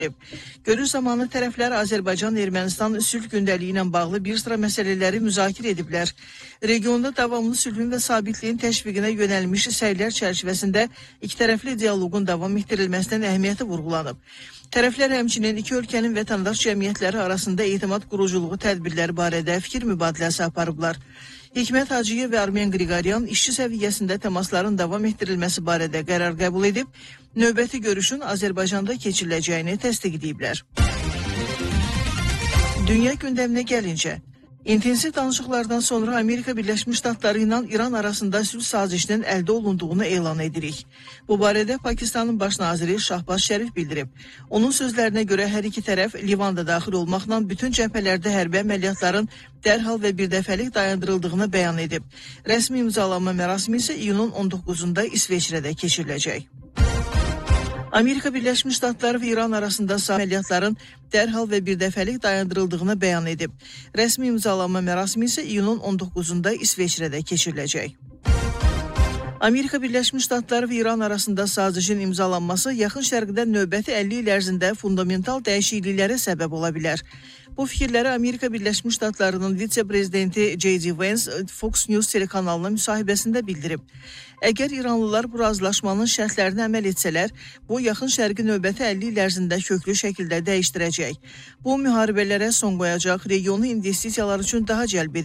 Görüş zamanı tərəflər Azərbaycan-Ermənistan sülh gündəliyi ilə bağlı bir sıra məsələləri müzakirə ediblər. Regionda davamlı sülhün və sabitliyin təşviqinə yönəlmiş səylər çərçivəsində ikitərəfli dialoqun davam etdirilməsinin əhəmiyyəti vurğulanıb. Tərəflər həmçinin iki ölkənin vətəndaş cəmiyyətləri arasında etimad quruculuğu tədbirləri barədə fikir mübadiləsi aparıblar. Hikmət Hacıyev və Armen Qriqoryan işçi səviyyəsində təmasların davam etdirilməsi barədə qərar qəbul edib, növbəti görüşün Azərbaycanda keçiriləcəyini təsdiq ediblər. Dünya gündəminə gəlincə, intensiv danışıqlardan sonra Amerika Birləşmiş Ştatları ilə İran arasında sülh sazişinin əldə olunduğunu elan edirik. Bu barədə Pakistanın baş naziri Şahbaz Şərif bildirib. Onun sözlərinə görə hər iki tərəf Livanda daxil olmaqla bütün cəbhələrdə hərbi əməliyyatların dərhal və birdəfəlik dayandırıldığını bəyan edib. Rəsmi imzalanma mərasimi isə iyunun 19-da İsveçrədə keçiriləcək. Amerika Birləşmiş Ştatları və İran arasında əməliyyatların dərhal və birdəfəlik dayandırıldığını bəyan edib. Rəsmi imzalanma mərasimi isə iyunun 19-da İsveçrədə keçiriləcək. Amerika Birləşmiş Ştatları və İran arasında sazişin imzalanması yaxın şərqdə növbəti 50 il ərzində fundamental dəyişikliklərə səbəb ola bilər. Bu fikirləri Amerika Birləşmiş Ştatlarının vitse-prezidenti J.D. Vance Fox News telekanalına müsahibəsində bildirib. Əgər İranlılar bu razılaşmanın şərtlərinə əməl etsələr, bu yaxın şərqi növbəti 50 il ərzində köklü şəkildə dəyişdirəcək. Bu müharibələrə son qoyacaq, regionu investisiyalar üçün daha cəlb edəcək.